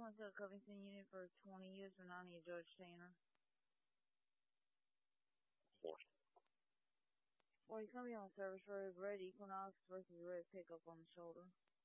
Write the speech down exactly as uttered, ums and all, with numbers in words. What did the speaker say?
wants a Covington unit for twenty years from now. I need George Tanner. Four. Well, he's going to be on service road, red Equinox versus red pickup on the shoulder.